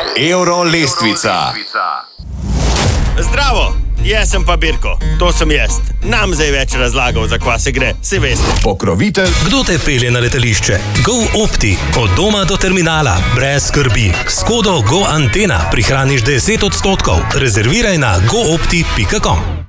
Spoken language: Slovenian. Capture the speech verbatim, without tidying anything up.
Euro lestvica. Zdravo, jaz sem pa Birko, to sem jaz. Nam zdaj več razlagal, za kva se gre, si veste. Pokrovitelj. Kdo te pelje na letališče? GoOpti. Od doma do terminala. Brez skrbi. S kodo GoAntena prihraniš deset odstotkov. Rezerviraj na goopti pika com.